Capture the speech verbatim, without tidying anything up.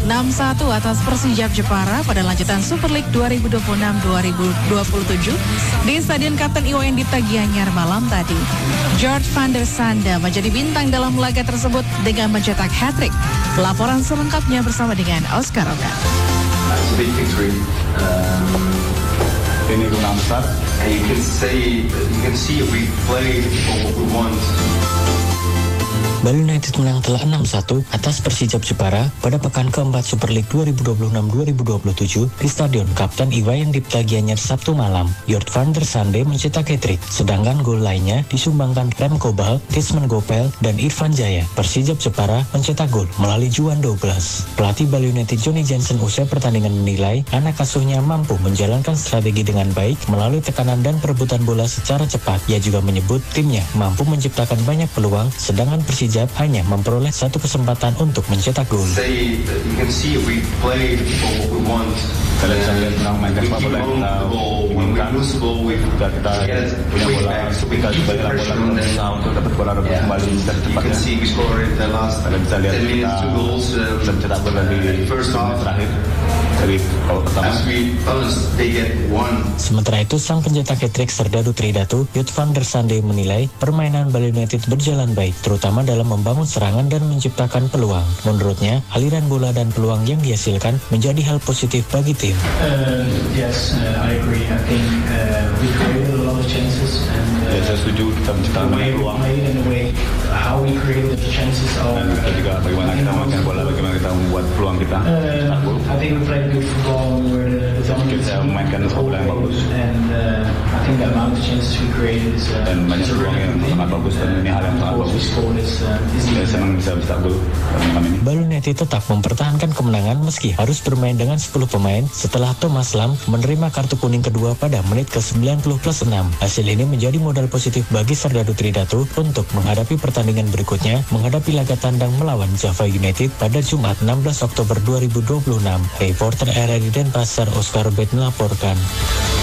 enam satu atas Persijap Jepara pada lanjutan Super League dua ribu dua puluh enam dua ribu dua puluh tujuh di Stadion Kapten Iwayan Dipta Gianyar malam tadi. George van der Sande menjadi bintang dalam laga tersebut dengan mencetak hat-trick. Laporan selengkapnya bersama dengan Oscar Oka. It's a big victory. Um, Ini menang besar. and you can say, you can see we played for what we want. Bali United menang telak enam satu atas Persijap Jepara pada pekan keempat Super League dua ribu dua puluh enam dua ribu dua puluh tujuh di Stadion Kapten Iwayan Dipta Gianyar Sabtu malam. Jort van der Sande mencetak hat-trick, sedangkan gol lainnya disumbangkan Remco Bal, Desmond Gopel, dan Irfan Jaya. Persijap Jepara mencetak gol melalui Juan Douglas. Pelatih Bali United Johnny Jensen usai pertandingan menilai anak asuhnya mampu menjalankan strategi dengan baik melalui tekanan dan perebutan bola secara cepat. Ia juga menyebut timnya mampu menciptakan banyak peluang, sedangkan Persijap hanya memperoleh satu kesempatan untuk mencetak gol. Say that you can see we played for what we want. Kalian bisa lihat menang mainkan We sepak keep bola on kita the ball. When we inginkan. lose the ball, we Kita kita get punya quick bola, back, so we kita keep the balik bola pressure on them. berusaha untuk dapat bola rebut Yeah. kembali You secepatnya. can see we scored the last Kalian bisa lihat ten kita minutes, two goals. bisa mencetak gol Uh, di first menit half. terakhir dari babak pertama. As we balanced, they get one. Sementara itu, sang pencetak hat-trick Serdadu Tridatu, Jort van der Sande menilai permainan Bali United berjalan baik, terutama dalam membangun serangan dan menciptakan peluang. Menurutnya, aliran bola dan peluang yang dihasilkan menjadi hal positif bagi tim. Uh, yes, uh, I agree. I think uh, we created a lot of chances, and uh, Ya, saya setuju kita the menciptakan way banyak we peluang played and the way how we created the chances. Are, dan kita juga bagaimana kita memainkan bola, bagaimana kita membuat peluang kita mencetak gol. Uh, I think we played good football. We were the, the dominant Kita memainkan the whole bola yang game, bagus. and uh, I think the amount of chances we created is uh, Dan banyak is a peluang really yang good thing. sangat bagus dan ini hal yang And sangat of course we bagus. scored is uh, is Saya easy. senang bisa mencetak gol pada malam ini. Bali United tetap mempertahankan kemenangan meski harus bermain dengan sepuluh pemain setelah Thomas Lam menerima kartu kuning kedua pada menit ke sembilan puluh plus enam. Hasil ini menjadi modal positif bagi Serdadu Tridatu untuk menghadapi pertandingan berikutnya menghadapi laga tandang melawan Java United pada Jumat enam belas Oktober dua ribu dua puluh enam. Reporter R R I Denpasar Oscar Bet melaporkan.